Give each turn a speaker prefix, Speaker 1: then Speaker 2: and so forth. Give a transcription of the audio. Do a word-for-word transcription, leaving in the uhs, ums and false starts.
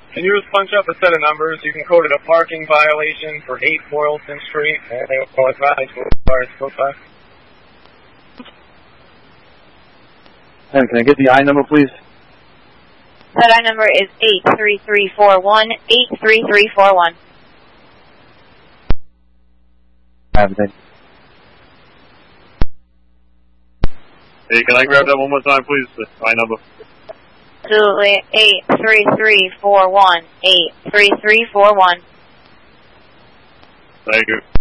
Speaker 1: Can you just punch up a set of numbers? You can code it a parking violation for eight Boylston Street. And they will call it five, four, five.
Speaker 2: And can I get the I number, please?
Speaker 3: That I number is eight three three four one, eight three three four one.
Speaker 2: I have it.
Speaker 4: Hey, can I grab that one more time, please? The I number.
Speaker 3: Absolutely. eight three three four one, eight three three four one.
Speaker 4: Thank you.